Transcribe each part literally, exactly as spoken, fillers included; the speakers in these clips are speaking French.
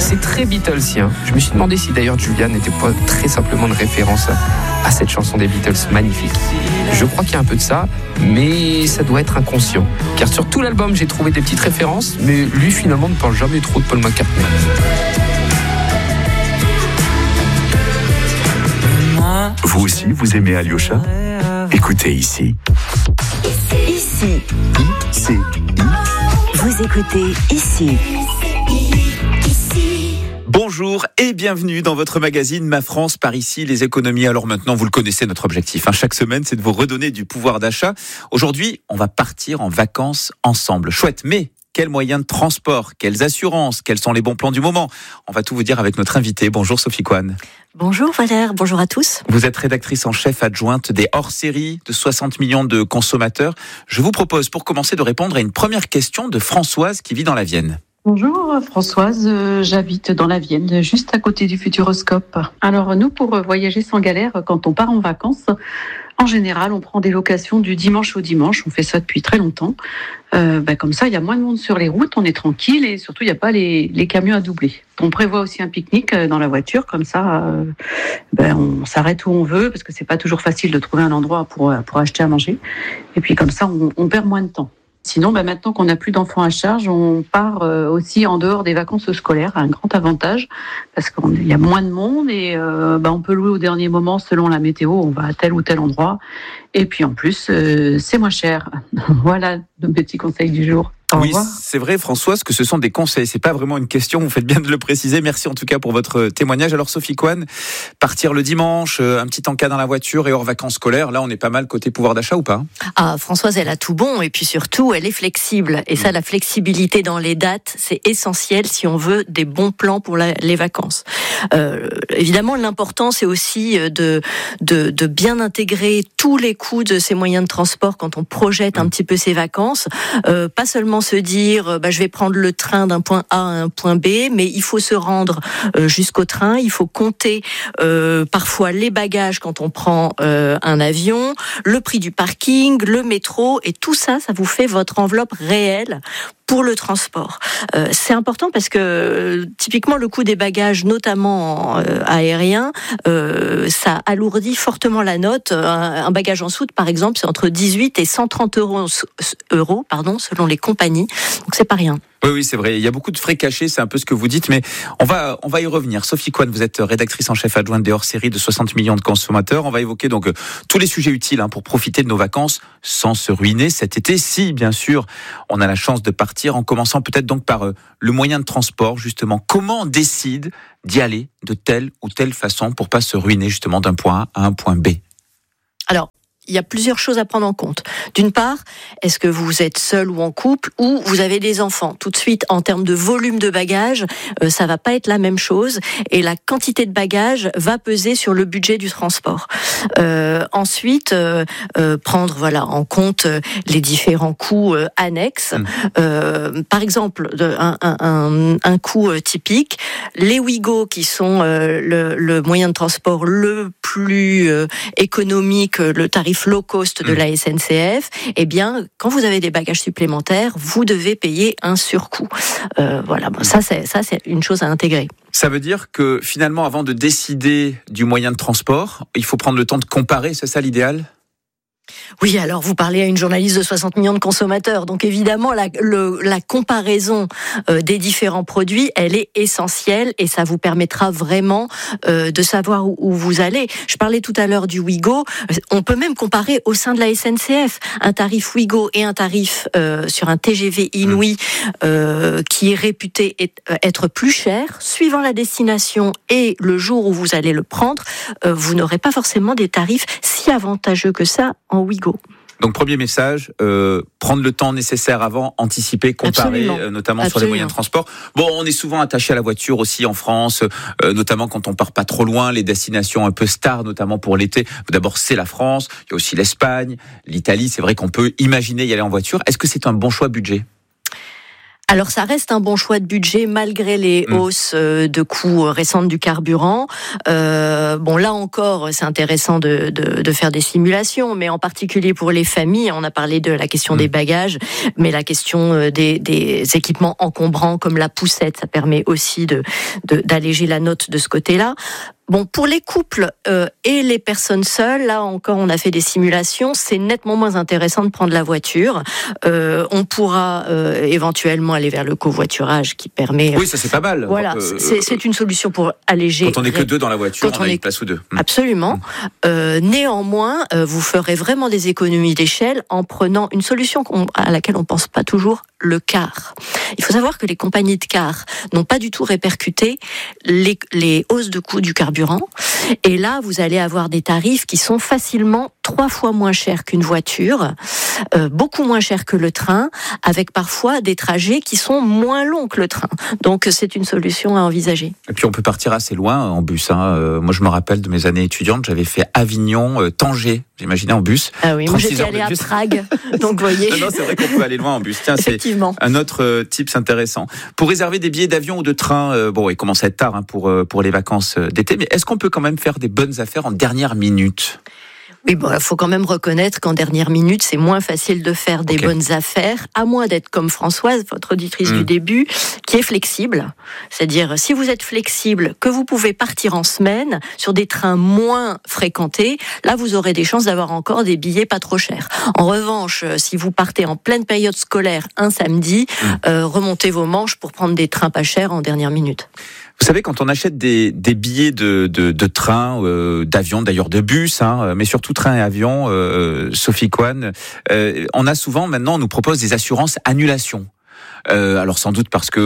C'est très Beatlesien. Je me suis demandé si d'ailleurs Julia n'était pas très simplement une référence à cette chanson des Beatles magnifique. Je crois qu'il y a un peu de ça, mais ça doit être inconscient. Car sur tout l'album, j'ai trouvé des petites références, mais lui finalement ne parle jamais trop de Paul McCartney. Vous aussi, vous aimez Alyosha ? Écoutez ici. Ici. Ici. Vous écoutez ici. Bonjour et bienvenue dans votre magazine Ma France par ici, les économies. Alors maintenant, vous le connaissez, notre objectif, hein, chaque semaine, c'est de vous redonner du pouvoir d'achat. Aujourd'hui, on va partir en vacances ensemble. Chouette, mais quels moyens de transport, quelles assurances, quels sont les bons plans du moment ? On va tout vous dire avec notre invitée. Bonjour Sophie Coine. Bonjour Valère, bonjour à tous. Vous êtes rédactrice en chef adjointe des hors-séries de soixante millions de consommateurs. Je vous propose pour commencer de répondre à une première question de Françoise qui vit dans la Vienne. Bonjour Françoise, euh, j'habite dans la Vienne, juste à côté du Futuroscope. Alors nous, pour voyager sans galère, quand on part en vacances, en général, on prend des locations du dimanche au dimanche. On fait ça depuis très longtemps. Euh, ben comme ça, il y a moins de monde sur les routes, on est tranquille et surtout, il n'y a pas les, les camions à doubler. On prévoit aussi un pique-nique dans la voiture, comme ça, euh, ben on s'arrête où on veut parce que c'est pas toujours facile de trouver un endroit pour pour acheter à manger. Et puis comme ça, on, on perd moins de temps. Sinon, bah maintenant qu'on n'a plus d'enfants à charge, on part aussi en dehors des vacances scolaires, un grand avantage, parce qu'il y a moins de monde et euh, bah on peut louer au dernier moment selon la météo, on va à tel ou tel endroit. Et puis en plus, euh, c'est moins cher. Voilà le petit conseil du jour. Au oui, revoir. C'est vrai Françoise que ce sont des conseils, c'est pas vraiment une question, vous faites bien de le préciser. Merci en tout cas pour votre témoignage. Alors Sophie Coine, partir le dimanche, un petit encas dans la voiture et hors vacances scolaires, là on est pas mal côté pouvoir d'achat ou pas ? Ah, Françoise, elle a tout bon et puis surtout, elle est flexible. Et ça, la flexibilité dans les dates, c'est essentiel si on veut des bons plans pour la, les vacances. Euh, évidemment, l'important, c'est aussi de, de, de bien intégrer tous les coûts de ces moyens de transport quand on projette un petit peu ses vacances. Euh, pas seulement se dire bah, je vais prendre le train d'un point A à un point B, mais il faut se rendre euh, jusqu'au train, il faut compter euh, parfois les bagages quand on prend euh, un avion, le prix du parking, le métro, et tout ça, ça vous fait votre enveloppe réelle pour le transport. Euh, c'est important parce que euh, typiquement le coût des bagages, notamment euh, aériens, euh, ça alourdit fortement la note. Un, un bagage en soute, par exemple, c'est entre dix-huit et cent trente euros, euros pardon, selon les compagnies. Donc c'est pas rien. Oui, oui, c'est vrai. Il y a beaucoup de frais cachés, c'est un peu ce que vous dites, mais on va, on va y revenir. Sophie Coine, vous êtes rédactrice en chef adjointe des hors-séries de soixante millions de consommateurs. On va évoquer donc tous les sujets utiles hein, pour profiter de nos vacances sans se ruiner cet été. Si, bien sûr, on a la chance de partir, en commençant peut-être donc par euh, le moyen de transport, justement. Comment on décide d'y aller de telle ou telle façon pour pas se ruiner justement d'un point A à un point B ? Alors, il y a plusieurs choses à prendre en compte. D'une part, est-ce que vous êtes seul ou en couple ou vous avez des enfants ? Tout de suite, en termes de volume de bagages, euh, ça va pas être la même chose et la quantité de bagages va peser sur le budget du transport. Euh, ensuite, euh, euh, prendre voilà en compte les différents coûts euh, annexes. Mmh. Euh, par exemple, un, un, un coût typique, les Ouigo qui sont euh, le, le moyen de transport le plus euh, économique, le tarif low cost de la S N C F, eh bien, quand vous avez des bagages supplémentaires, vous devez payer un surcoût. Euh, voilà, bon, ça, c'est, ça, c'est une chose à intégrer. Ça veut dire que finalement, avant de décider du moyen de transport, il faut prendre le temps de comparer, c'est ça l'idéal ? Oui, alors vous parlez à une journaliste de soixante millions de consommateurs, donc évidemment la, le, la comparaison euh, des différents produits, elle est essentielle et ça vous permettra vraiment euh, de savoir où, où vous allez. Je parlais tout à l'heure du Ouigo, on peut même comparer au sein de la S N C F un tarif Ouigo et un tarif euh, sur un T G V Inouï euh, qui est réputé être plus cher, suivant la destination et le jour où vous allez le prendre, euh, vous n'aurez pas forcément des tarifs si avantageux que ça en Ouigo. Donc premier message, euh, prendre le temps nécessaire avant, anticiper, comparer, euh, notamment Absolument. Sur les moyens de transport. Bon, on est souvent attaché à la voiture aussi en France, euh, notamment quand on part pas trop loin, les destinations un peu stars, notamment pour l'été. D'abord, c'est la France, il y a aussi l'Espagne, l'Italie. C'est vrai qu'on peut imaginer y aller en voiture. Est-ce que c'est un bon choix budget ? Alors ça reste un bon choix de budget malgré les mmh. hausses de coûts récentes du carburant. Euh, bon là encore c'est intéressant de, de, de faire des simulations, mais en particulier pour les familles, on a parlé de la question mmh. des bagages, mais la question des, des équipements encombrants comme la poussette, ça permet aussi de, de, d'alléger la note de ce côté-là. Bon, pour les couples euh, et les personnes seules, là encore, on a fait des simulations. C'est nettement moins intéressant de prendre la voiture. Euh, on pourra euh, éventuellement aller vers le covoiturage qui permet. Oui, ça c'est pas mal. Voilà, euh, c'est, c'est une solution pour alléger. Quand on n'est que deux dans la voiture, quand on, on a est... une place ou deux. Absolument. Mmh. Euh, néanmoins, euh, vous ferez vraiment des économies d'échelle en prenant une solution à laquelle on pense pas toujours, le car. Il faut savoir que les compagnies de car n'ont pas du tout répercuté les, les hausses de coûts du carburant. Et là, vous allez avoir des tarifs qui sont facilement trois fois moins chers qu'une voiture, euh, beaucoup moins chers que le train, avec parfois des trajets qui sont moins longs que le train. Donc, c'est une solution à envisager. Et puis, on peut partir assez loin en bus. Hein. Euh, moi, je me rappelle de mes années étudiantes, j'avais fait Avignon, euh, Tanger, j'imaginais en bus. Ah oui, moi j'étais allée à Prague, donc vous voyez. Non, non, c'est vrai qu'on peut aller loin en bus. Tiens, c'est un autre euh, tips intéressant. Pour réserver des billets d'avion ou de train, euh, bon, il commence à être tard hein, pour, euh, pour les vacances d'été, mais est-ce qu'on peut quand même faire des bonnes affaires en dernière minute ? Oui, bon, il faut quand même reconnaître qu'en dernière minute, c'est moins facile de faire des okay. bonnes affaires, à moins d'être comme Françoise, votre auditrice mmh. du début, qui est flexible. C'est-à-dire, si vous êtes flexible, que vous pouvez partir en semaine sur des trains moins fréquentés, là, vous aurez des chances d'avoir encore des billets pas trop chers. En revanche, si vous partez en pleine période scolaire un samedi, mmh. euh, remontez vos manches pour prendre des trains pas chers en dernière minute. Vous savez, quand on achète des, des billets de, de, de train, euh, d'avion, d'ailleurs de bus, hein, mais surtout train et avion, euh, Sophie Coine, euh, on a souvent, maintenant, on nous propose des assurances annulation. Euh, alors sans doute parce que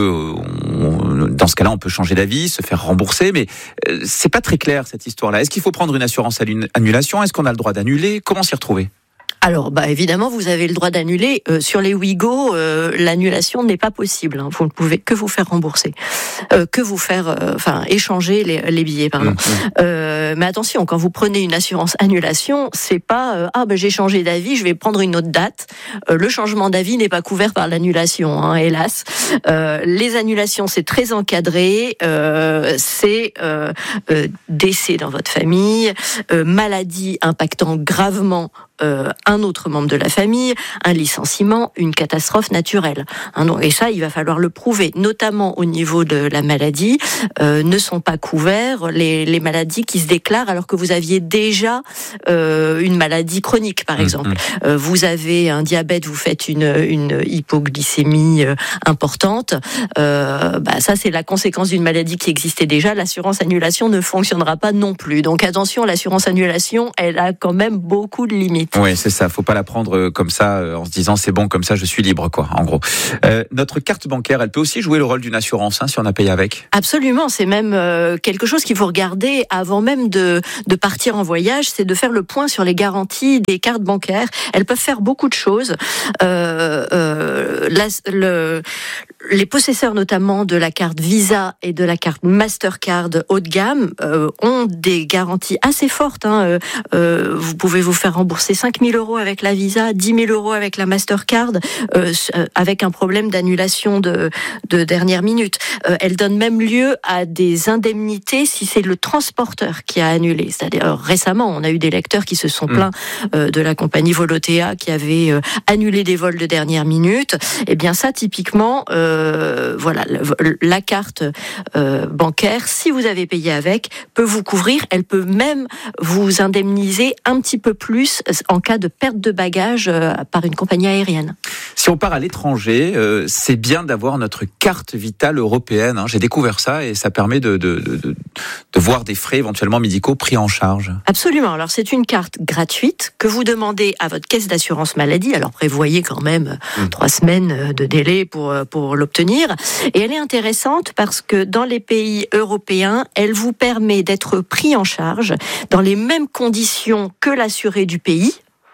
on, dans ce cas-là, on peut changer d'avis, se faire rembourser, mais euh, c'est pas très clair cette histoire-là. Est-ce qu'il faut prendre une assurance annulation ? Est-ce qu'on a le droit d'annuler ? Comment s'y retrouver ? Alors, bah évidemment, vous avez le droit d'annuler. Euh, sur les Ouigo, euh, l'annulation n'est pas possible. Hein. Vous ne pouvez que vous faire rembourser, euh, que vous faire, euh, enfin, échanger les, les billets, pardon. Mmh. Euh, mais attention, quand vous prenez une assurance annulation, c'est pas euh, ah ben bah, j'ai changé d'avis, je vais prendre une autre date. Euh, le changement d'avis n'est pas couvert par l'annulation, hein, hélas. Euh, les annulations, c'est très encadré. Euh, c'est euh, euh, décès dans votre famille, euh, maladie impactant gravement Euh, un autre membre de la famille, un licenciement, une catastrophe naturelle. Hein, donc, et ça, il va falloir le prouver, notamment au niveau de la maladie. Euh, ne sont pas couverts les, les maladies qui se déclarent alors que vous aviez déjà euh, une maladie chronique, par exemple. Mmh. Euh, vous avez un diabète, vous faites une, une hypoglycémie euh, importante. Euh, bah, ça, c'est la conséquence d'une maladie qui existait déjà. L'assurance annulation ne fonctionnera pas non plus. Donc attention, l'assurance annulation, elle a quand même beaucoup de limites. Oui, c'est ça. Faut pas la prendre comme ça, en se disant c'est bon, comme ça je suis libre, quoi. En gros, euh, notre carte bancaire, elle peut aussi jouer le rôle d'une assurance, hein, si on a payé avec. Absolument, c'est même euh, quelque chose qu'il faut regarder avant même de de partir en voyage, c'est de faire le point sur les garanties des cartes bancaires. Elles peuvent faire beaucoup de choses. Euh, euh, la, le Les possesseurs notamment de la carte Visa et de la carte Mastercard haut de gamme euh, ont des garanties assez fortes. Hein. Euh, vous pouvez vous faire rembourser cinq mille euros avec la Visa, dix mille euros avec la Mastercard, euh, avec un problème d'annulation de, de dernière minute. Euh, elle donne même lieu à des indemnités si c'est le transporteur qui a annulé. C'est-à-dire euh, récemment, on a eu des lecteurs qui se sont mmh. plaints euh, de la compagnie Volotea qui avait euh, annulé des vols de dernière minute. Eh bien ça, typiquement, euh, voilà, la carte euh, bancaire, si vous avez payé avec, peut vous couvrir. Elle peut même vous indemniser un petit peu plus en cas de perte de bagages euh, par une compagnie aérienne. Si on part à l'étranger, euh, c'est bien d'avoir notre carte vitale européenne. Hein. J'ai découvert ça et ça permet de, de, de, de, de voir des frais éventuellement médicaux pris en charge. Absolument. Alors c'est une carte gratuite que vous demandez à votre caisse d'assurance maladie. Alors prévoyez quand même mmh. trois semaines de délai pour, pour l'obtenir. Et elle est intéressante parce que dans les pays européens, elle vous permet d'être pris en charge dans les mêmes conditions que l'assuré du pays.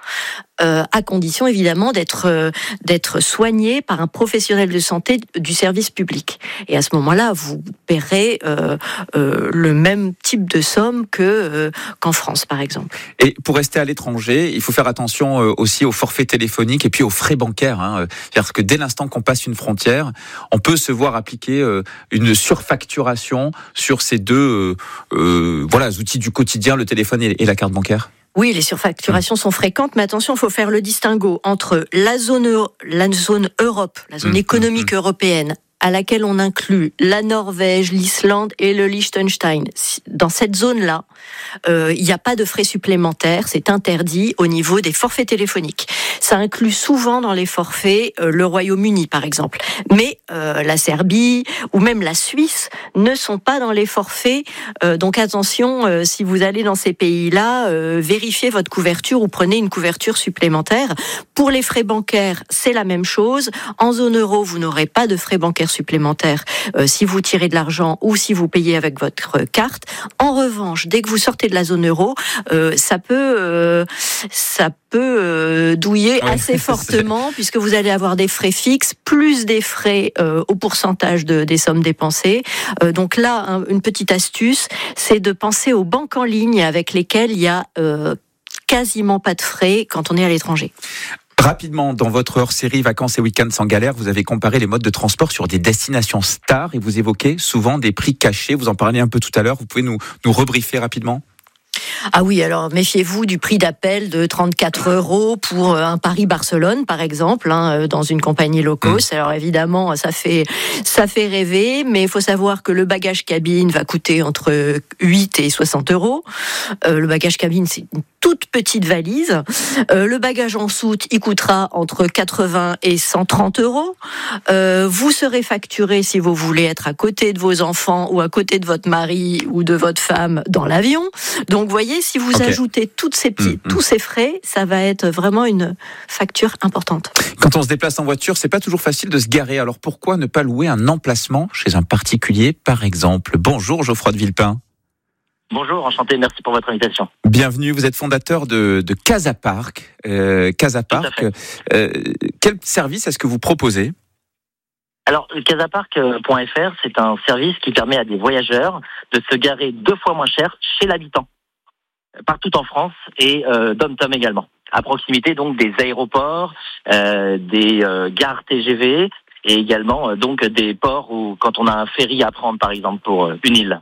euh, à condition évidemment d'être euh, d'être soigné par un professionnel de santé du service public. Et à ce moment-là, vous paierez euh, euh, le même type de somme que euh, qu'en France, par exemple. Et pour rester à l'étranger, il faut faire attention euh, aussi aux forfaits téléphoniques et puis aux frais bancaires. Hein. C'est-à-dire que dès l'instant qu'on passe une frontière, on peut se voir appliquer euh, une surfacturation sur ces deux euh, euh, voilà, outils du quotidien, le téléphone et, et la carte bancaire. Oui, les surfacturations sont fréquentes, mais attention, il faut faire le distinguo entre la zone, la zone Europe, la zone économique européenne, à laquelle on inclut la Norvège, l'Islande et le Liechtenstein. Dans cette zone-là, euh, il n'y a pas de frais supplémentaires, c'est interdit au niveau des forfaits téléphoniques. Ça inclut souvent dans les forfaits euh, le Royaume-Uni, par exemple. Mais euh, la Serbie ou même la Suisse ne sont pas dans les forfaits. Euh, donc attention, euh, si vous allez dans ces pays-là, euh, vérifiez votre couverture ou prenez une couverture supplémentaire. Pour les frais bancaires, c'est la même chose. En zone euro, vous n'aurez pas de frais bancaires supplémentaires euh, si vous tirez de l'argent ou si vous payez avec votre carte. En revanche, dès que vous sortez de la zone euro, euh, ça peut, euh, ça peut euh, douiller oui, assez fortement puisque vous allez avoir des frais fixes plus des frais euh, au pourcentage de, des sommes dépensées. Euh, donc là, un, une petite astuce, c'est de penser aux banques en ligne avec lesquelles il y a euh, quasiment pas de frais quand on est à l'étranger. Rapidement, dans votre hors-série Vacances et Week-ends sans galère, vous avez comparé les modes de transport sur des destinations stars et vous évoquez souvent des prix cachés. Vous en parlez un peu tout à l'heure. Vous pouvez nous, nous rebriefer rapidement ? Ah oui, alors méfiez-vous du prix d'appel de trente-quatre euros pour un Paris-Barcelone, par exemple, hein, dans une compagnie low cost. Alors évidemment, ça fait, ça fait rêver, mais il faut savoir que le bagage cabine va coûter entre huit et soixante euros. Euh, le bagage cabine, c'est une toute petite valise. Euh, le bagage en soute, il coûtera entre quatre-vingts et cent trente euros. Euh, vous serez facturé si vous voulez être à côté de vos enfants ou à côté de votre mari ou de votre femme dans l'avion. Donc, vous voyez, si vous okay. ajoutez toutes ces petits, mmh, tous ces frais, ça va être vraiment une facture importante. Quand on se déplace en voiture, c'est pas toujours facile de se garer. Alors pourquoi ne pas louer un emplacement chez un particulier, par exemple ? Bonjour Geoffroy de Villepin. Bonjour, enchanté, merci pour votre invitation. Bienvenue, vous êtes fondateur de, de Casapark. Euh, Casapark, euh, quel service est-ce que vous proposez ? Alors, casapark point f r, c'est un service qui permet à des voyageurs de se garer deux fois moins cher chez l'habitant, partout en France et euh, dom-tom également, à proximité donc des aéroports, euh, des euh, gares T G V et également euh, donc des ports où quand on a un ferry à prendre par exemple pour euh, une île.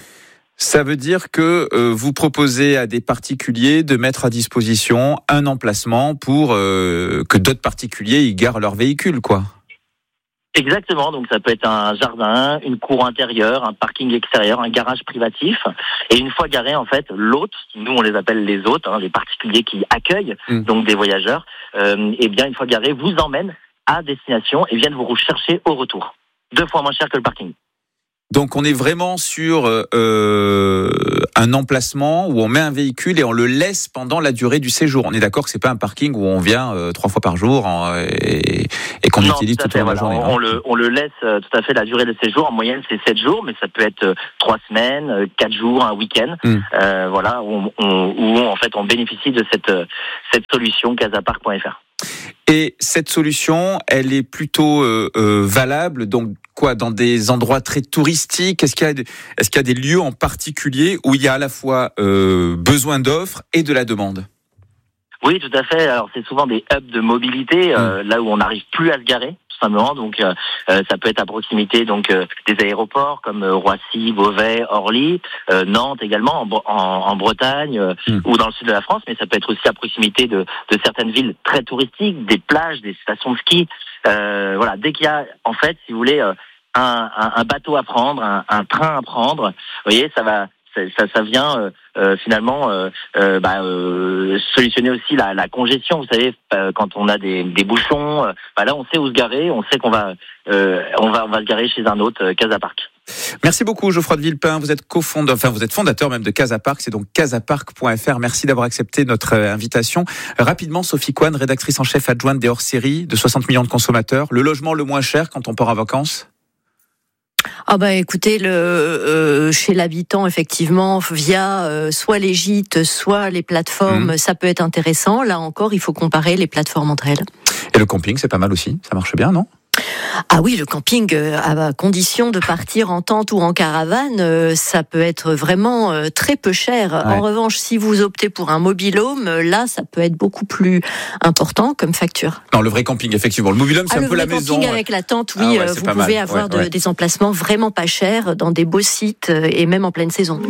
Ça veut dire que euh, vous proposez à des particuliers de mettre à disposition un emplacement pour euh, que d'autres particuliers y garent leur véhicule, quoi. Exactement, donc ça peut être un jardin, une cour intérieure, un parking extérieur, un garage privatif. Et une fois garé, en fait, l'hôte, nous on les appelle les hôtes, hein, les particuliers qui accueillent mmh. donc des voyageurs, euh, et bien une fois garé, vous emmène à destination et viennent vous rechercher au retour. Deux fois moins cher que le parking. Donc on est vraiment sur euh, un emplacement où on met un véhicule et on le laisse pendant la durée du séjour. On est d'accord que c'est pas un parking où on vient euh, trois fois par jour en, et, et qu'on non, utilise tout toute la voilà. journée. On, on, le, on le laisse euh, tout à fait la durée de séjour. En moyenne, c'est sept jours, mais ça peut être euh, trois semaines, euh, quatre jours, un week-end. Mm. Euh, voilà, où, on, où en fait on bénéficie de cette euh, cette solution casapark point f r. Et cette solution, elle est plutôt euh, euh, valable, donc quoi, dans des endroits très touristiques ? Est-ce qu'il y a, est-ce qu'il y a des lieux en particulier où il y a à la fois euh, besoin d'offres et de la demande ? Oui, tout à fait. Alors c'est souvent des hubs de mobilité, euh, mmh. là où on n'arrive plus à se garer. Simplement, donc euh, ça peut être à proximité donc euh, des aéroports comme euh, Roissy, Beauvais, Orly, euh, Nantes également en, en, en Bretagne euh, mmh. ou dans le sud de la France, mais ça peut être aussi à proximité de, de certaines villes très touristiques, des plages, des stations de ski. Euh, voilà, dès qu'il y a en fait, si vous voulez, euh, un, un, un bateau à prendre, un, un train à prendre, vous voyez, ça va. Ça, ça, ça vient euh, euh, finalement euh, euh, bah, euh, solutionner aussi la, la congestion. Vous savez, euh, quand on a des, des bouchons, euh, bah là on sait où se garer, on sait qu'on va, euh, on va, on va se garer chez un autre euh, Casapark. Merci beaucoup Geoffroy de Villepin. Vous êtes cofondateur, enfin vous êtes fondateur même de Casapark. C'est donc casapark point f r. Merci d'avoir accepté notre invitation. Rapidement, Sophie Coine, rédactrice en chef adjointe des hors-séries de soixante millions de consommateurs. Le logement le moins cher quand on part en vacances ? Ah bah écoutez, le, euh, chez l'habitant, effectivement, via euh, soit les gîtes, soit les plateformes, mmh. ça peut être intéressant. Là encore, il faut comparer les plateformes entre elles. Et le camping, c'est pas mal aussi, ça marche bien, non ? Ah oui, le camping, euh, à condition de partir en tente ou en caravane, euh, ça peut être vraiment euh, très peu cher. Ouais. En revanche, si vous optez pour un mobil-home, euh, là, ça peut être beaucoup plus important comme facture. Non, le vrai camping, effectivement. Le mobil-home, c'est ah, un peu la maison. Le camping avec la tente, oui, ah ouais, euh, vous pouvez mal. avoir ouais, de, ouais. des emplacements vraiment pas chers dans des beaux sites euh, et même en pleine saison.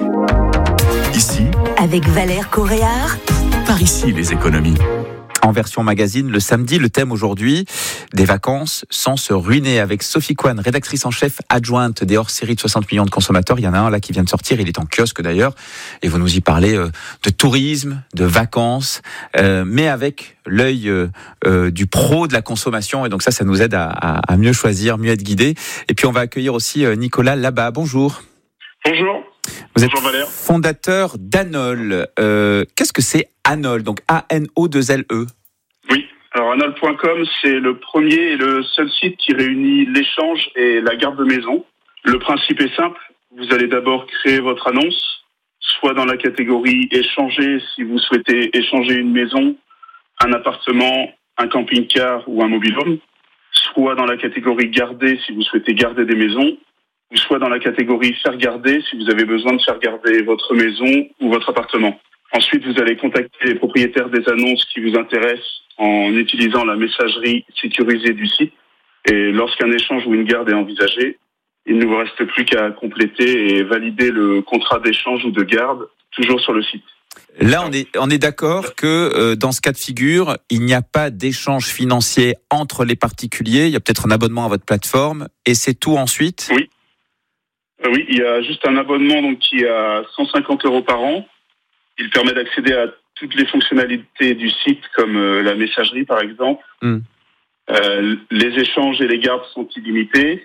Ici, avec Valère Coréard, par ici les économies. En version magazine, le samedi, le thème aujourd'hui, des vacances sans se ruiner, avec Sophie Coine, rédactrice en chef adjointe des hors-séries de soixante millions de consommateurs. Il y en a un là qui vient de sortir, il est en kiosque d'ailleurs, et vous nous y parlez euh, de tourisme, de vacances, euh, mais avec l'œil euh, euh, du pro de la consommation, et donc ça, ça nous aide à, à, à mieux choisir, mieux être guidé. Et puis on va accueillir aussi euh, Nicolas Labat. Bonjour. Bonjour. Vous êtes Bonjour Valère. Fondateur d'Anol. Euh, qu'est-ce que c'est Anol, donc A N O deux L E? Oui, alors Anol point com, c'est le premier et le seul site qui réunit l'échange et la garde de maison. Le principe est simple, vous allez d'abord créer votre annonce, soit dans la catégorie échanger si vous souhaitez échanger une maison, un appartement, un camping-car ou un mobile-home, soit dans la catégorie garder si vous souhaitez garder des maisons, ou soit dans la catégorie faire garder si vous avez besoin de faire garder votre maison ou votre appartement. Ensuite, vous allez contacter les propriétaires des annonces qui vous intéressent en utilisant la messagerie sécurisée du site. Et lorsqu'un échange ou une garde est envisagé, il ne vous reste plus qu'à compléter et valider le contrat d'échange ou de garde, toujours sur le site. Là, on est, on est d'accord que euh, dans ce cas de figure, il n'y a pas d'échange financier entre les particuliers. Il y a peut-être un abonnement à votre plateforme et c'est tout ensuite ? Oui. Euh, oui, il y a juste un abonnement donc, qui est à cent cinquante euros par an. Il permet d'accéder à toutes les fonctionnalités du site, comme euh, la messagerie par exemple. Mm. Euh, les échanges et les gardes sont illimités.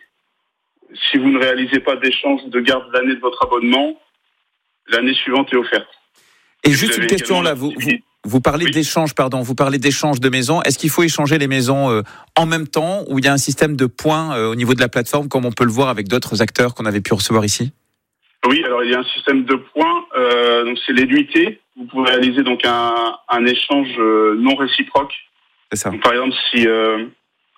Si vous ne réalisez pas d'échange ou de garde l'année de votre abonnement, l'année suivante est offerte. Et vous juste une question là, vous, vous, vous parlez oui. d'échange, pardon, vous parlez d'échange de maisons. Est-ce qu'il faut échanger les maisons euh, en même temps ou il y a un système de points euh, au niveau de la plateforme, comme on peut le voir avec d'autres acteurs qu'on avait pu recevoir ici ? Oui, alors il y a un système de points, euh, donc c'est les nuitées. Vous pouvez réaliser donc un, un échange euh, non réciproque. C'est ça. Donc, par exemple, si euh,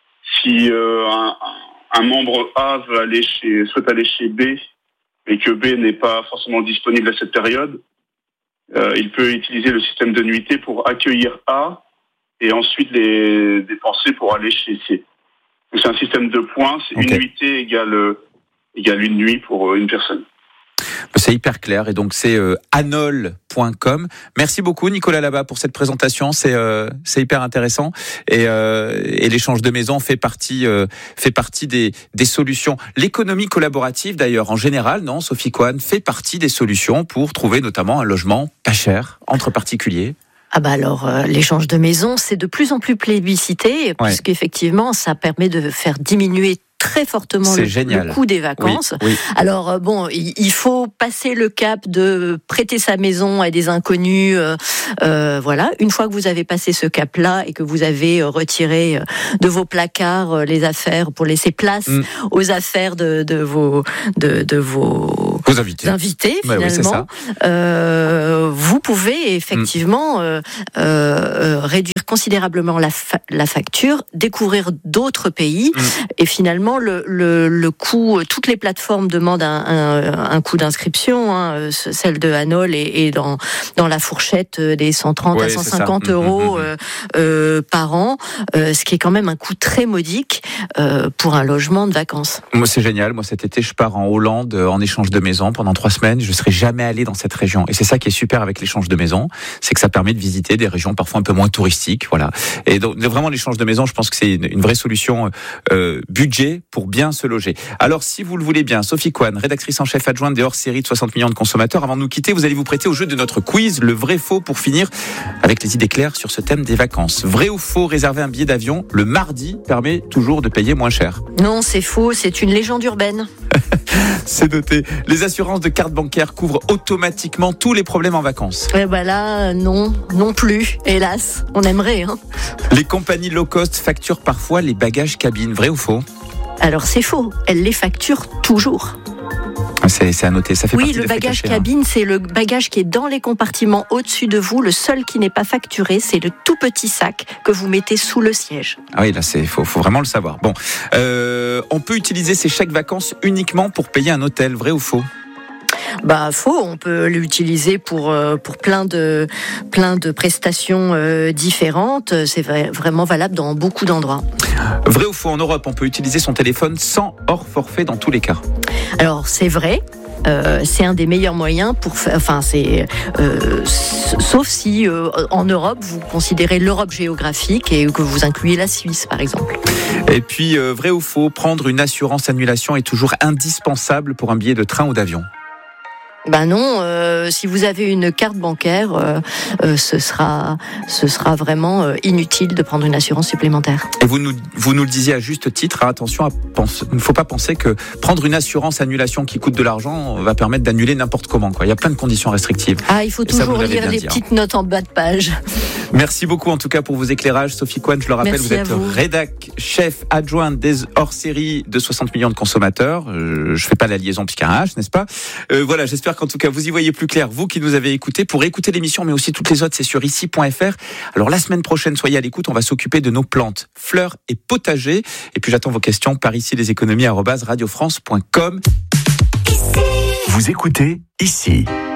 si euh, un, un membre A veut aller chez, souhaite aller chez B et que B n'est pas forcément disponible à cette période, euh, il peut utiliser le système de nuitée pour accueillir A et ensuite les dépenser pour aller chez C. Donc c'est un système de points. C'est okay. Une nuitée égale égale une nuit pour une personne. C'est hyper clair et donc c'est euh, anol point com. Merci beaucoup Nicolas Labat pour cette présentation, c'est euh, c'est hyper intéressant et, euh, et l'échange de maison fait partie euh, fait partie des des solutions. L'économie collaborative d'ailleurs en général, non Sophie Coine, fait partie des solutions pour trouver notamment un logement pas cher entre particuliers. Ah bah alors euh, l'échange de maison c'est de plus en plus plébiscité ouais. puisqu'effectivement ça permet de faire diminuer très fortement le, le coût des vacances. Oui, oui. Alors bon, il faut passer le cap de prêter sa maison à des inconnus. Euh, euh, voilà. Une fois que vous avez passé ce cap-là et que vous avez retiré de vos placards les affaires pour laisser place mm. aux affaires de, de vos de, de vos, vos invités, invités ouais, finalement, oui, euh, vous pouvez effectivement mm. euh, euh, réduire considérablement la, fa- la facture, découvrir d'autres pays mm. et finalement Le, le, le coût, toutes les plateformes demandent un, un, un coût d'inscription. Hein, celle de Anol est, est dans, dans la fourchette des cent trente ouais, à cent cinquante euros mmh, mmh, mmh. Euh, par an, euh, ce qui est quand même un coût très modique euh, pour un logement de vacances. Moi, c'est génial. Moi, cet été, je pars en Hollande en échange de maison pendant trois semaines. Je ne serai jamais allé dans cette région. Et c'est ça qui est super avec l'échange de maison, c'est que ça permet de visiter des régions parfois un peu moins touristiques. Voilà. Et donc, vraiment, l'échange de maison, je pense que c'est une, une vraie solution euh, budget pour bien se loger. Alors, si vous le voulez bien, Sophie Coine, rédactrice en chef adjointe des hors-séries de soixante millions de consommateurs, avant de nous quitter, vous allez vous prêter au jeu de notre quiz, le vrai-faux, pour finir avec les idées claires sur ce thème des vacances. Vrai ou faux, réserver un billet d'avion le mardi permet toujours de payer moins cher? Non, c'est faux, c'est une légende urbaine. C'est noté. Les assurances de carte bancaire couvrent automatiquement tous les problèmes en vacances? Eh ben là, non, non plus, hélas. On aimerait, hein. Les compagnies low cost facturent parfois les bagages cabine, vrai ou faux? Alors c'est faux, elle les facture toujours. C'est, c'est à noter, ça fait oui, partie le des frais bagage cachés, cabine, hein. C'est le bagage qui est dans les compartiments au-dessus de vous. Le seul qui n'est pas facturé, c'est le tout petit sac que vous mettez sous le siège. Ah oui, là, c'est faut, faut vraiment le savoir. Bon, euh, on peut utiliser ces chèques vacances uniquement pour payer un hôtel, vrai ou faux ? Bah faux, on peut l'utiliser pour euh, pour plein de plein de prestations euh, différentes. C'est vrai, vraiment valable dans beaucoup d'endroits. Vrai ou faux, en Europe, on peut utiliser son téléphone sans hors forfait dans tous les cas ? Alors c'est vrai. Euh, c'est un des meilleurs moyens pour faire, enfin c'est euh, sauf si euh, en Europe vous considérez l'Europe géographique et que vous incluez la Suisse par exemple. Et puis euh, vrai ou faux, prendre une assurance annulation est toujours indispensable pour un billet de train ou d'avion ? Ben non, euh, si vous avez une carte bancaire, euh, euh, ce sera, ce sera vraiment euh, inutile de prendre une assurance supplémentaire. Et vous nous, vous nous le disiez à juste titre, hein, attention, à pense, il ne faut pas penser que prendre une assurance annulation qui coûte de l'argent va permettre d'annuler n'importe comment, quoi. Il y a plein de conditions restrictives. Ah, il faut toujours lire les dit, petites hein. notes en bas de page. Merci beaucoup en tout cas pour vos éclairages. Sophie Coine, je le rappelle, Merci vous êtes vous. rédac chef adjointe des hors-séries de soixante millions de consommateurs. Euh, je fais pas la liaison puisqu'il y a un H, n'est-ce pas ? euh, Voilà, j'espère qu'en tout cas vous y voyez plus clair, vous qui nous avez écoutés. Pour écouter l'émission, mais aussi toutes les autres, c'est sur ici point f r. Alors la semaine prochaine, soyez à l'écoute, on va s'occuper de nos plantes, fleurs et potagers. Et puis j'attends vos questions par ici les économies arobase radio france point com. Vous écoutez Ici.